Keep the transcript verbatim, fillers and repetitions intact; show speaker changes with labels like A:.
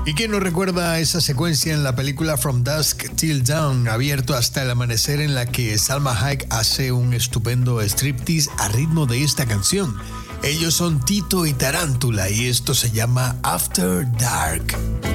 A: ¿Y quién no recuerda esa secuencia en la película From Dusk Till Dawn, abierto hasta el amanecer, en la que Salma Hayek hace un estupendo striptease a ritmo de esta canción? Ellos son Tito y Tarántula y esto se llama After Dark.